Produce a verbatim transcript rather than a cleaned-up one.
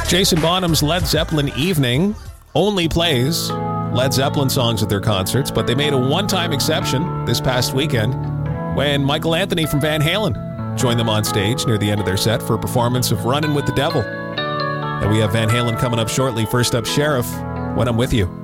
Jason Bonham's Led Zeppelin Evening only plays Led Zeppelin songs at their concerts, but they made a one-time exception this past weekend when Michael Anthony from Van Halen joined them on stage near the end of their set for a performance of Runnin' with the Devil. And we have Van Halen coming up shortly. First up, Sheriff, When I'm With You.